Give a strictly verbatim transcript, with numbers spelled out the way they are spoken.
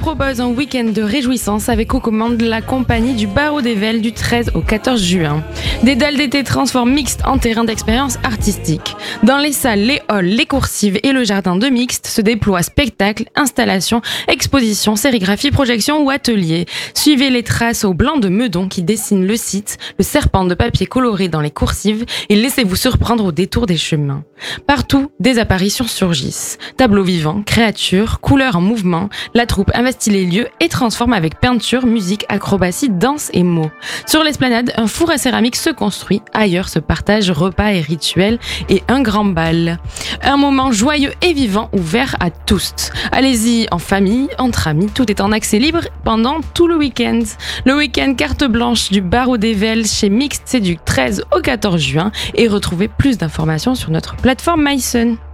propose un week-end de réjouissance avec aux commandes la compagnie du Barreau des Vels du treize au quatorze juin. Des dalles d'été transforment Mixte en terrain d'expérience artistique. Dans les salles, les halls, les coursives et le jardin de Mixte se déploient spectacles, installations, expositions, sérigraphies, projections ou ateliers. Suivez les traces au blanc de Meudon qui dessine le site, le serpent de papier coloré dans les coursives et laissez-vous surprendre au détour des chemins. Partout, des apparitions surgissent. Tableaux vivants, créatures, couleurs en mouvement, la troupe investit les lieux et transforme avec peinture, musique, acrobatie, danse et mots. Sur l'esplanade, un four à céramique se construit. Ailleurs se partagent repas et rituels et un grand bal. Un moment joyeux et vivant ouvert à tous. Allez-y en famille, entre amis, tout est en accès libre pendant tout le week-end. Le week-end carte blanche du Barreau des Vels chez Mixte, c'est du treize au quatorze juin et retrouvez plus d'informations sur notre plateforme MySun.